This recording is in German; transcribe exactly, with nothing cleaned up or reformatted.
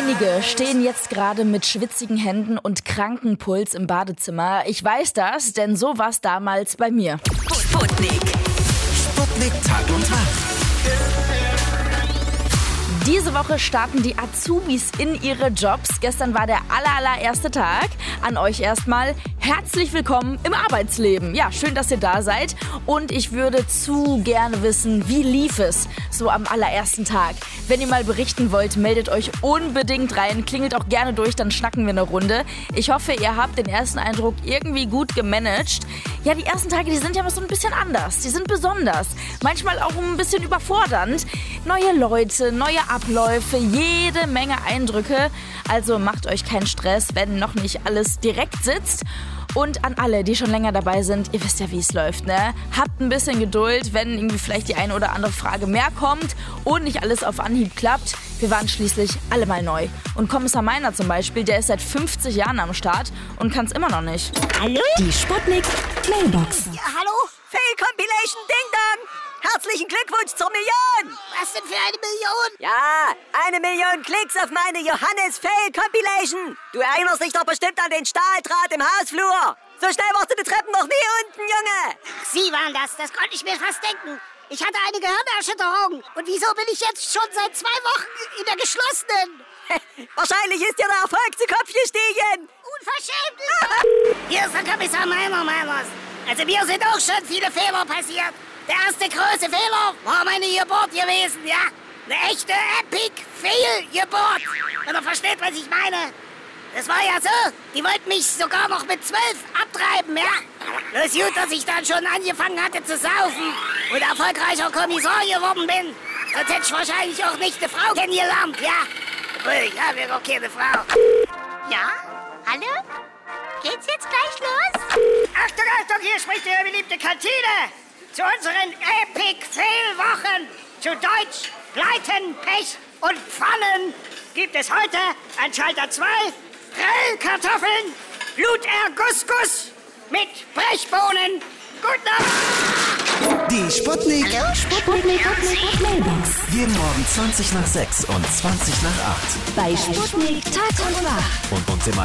Einige stehen jetzt gerade mit schwitzigen Händen und kranken Puls im Badezimmer. Ich weiß das, denn so war es damals bei mir. Sputnik. Sputnik Tag und Tag. Diese Woche starten die Azubis in ihre Jobs. Gestern war der aller, allererste Tag. An euch erstmal herzlich willkommen im Arbeitsleben. Ja, schön, dass ihr da seid. Und ich würde zu gerne wissen, wie lief es so am allerersten Tag? Wenn ihr mal berichten wollt, meldet euch unbedingt rein. Klingelt auch gerne durch, dann schnacken wir eine Runde. Ich hoffe, ihr habt den ersten Eindruck irgendwie gut gemanagt. Ja, die ersten Tage, die sind ja so ein bisschen anders. Die sind besonders. Manchmal auch ein bisschen überfordernd. Neue Leute, neue Abläufe, jede Menge Eindrücke. Also macht euch keinen Stress, wenn noch nicht alles direkt sitzt. Und an alle, die schon länger dabei sind, ihr wisst ja, wie es läuft, ne? Habt ein bisschen Geduld, wenn irgendwie vielleicht die eine oder andere Frage mehr kommt und nicht alles auf Anhieb klappt. Wir waren schließlich alle mal neu. Und Kommissar Meiner zum Beispiel, der ist seit fünfzig Jahren am Start und kann es immer noch nicht. Hallo? Die Sputnik Mailbox. Ja, hallo? Fail Compilation Ding Dong! Herzlichen Glückwunsch zur Million! Was denn für eine Million? Ja, eine Million Klicks auf meine Johannes Fail Compilation. Du erinnerst dich doch bestimmt an den Stahldraht im Hausflur. So schnell warst du die Treppen noch nie unten, Junge. Ach, Sie waren das, das konnte ich mir fast denken. Ich hatte eine Gehirnerschütterung. Und wieso bin ich jetzt schon seit zwei Wochen in der geschlossenen? Wahrscheinlich ist dir der Erfolg zu Kopf gestiegen. Unverschämt! Hier ist der Kommissar Meiner, Meiners. Also mir sind auch schon viele Fehler passiert. Der erste große Fehler war meine Geburt gewesen, ja? Eine echte Epic-Fail-Geburt. Wenn ihr versteht, was ich meine. Das war ja so, die wollten mich sogar noch mit zwölf abtreiben, ja? Bloß gut, dass ich dann schon angefangen hatte zu saufen und erfolgreicher Kommissar geworden bin. Sonst hätte ich wahrscheinlich auch nicht eine Frau kennengelernt, ja? Obwohl, ich habe ja gar keine Frau. Ja? Hallo? Geht's jetzt gleich los? Achtung, Achtung, hier spricht Ihre beliebte Kantine. Zu unseren Epic-Fail-Wochen, zu Deutsch, Pleiten, Pech und Pfannen, gibt es heute an Schalter zwei Grillkartoffeln, Blutergussguss mit Brechbohnen. Guten Abend! Die Sputnik. Hallo? Sputnik Mailbox. Jeden Morgen zwanzig nach sechs und zwanzig nach acht. Bei Sputnik Tag und Tag. Und uns immer